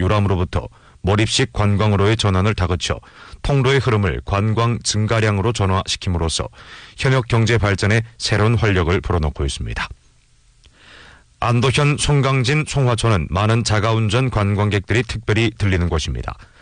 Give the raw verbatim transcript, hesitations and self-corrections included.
유람으로부터 몰입식 관광으로의 전환을 다그쳐 통로의 흐름을 관광 증가량으로 전환시킴으로써 현역 경제 발전에 새로운 활력을 불어넣고 있습니다. 안도현, 송강진, 송화초는 많은 자가운전 관광객들이 특별히 들리는 곳입니다.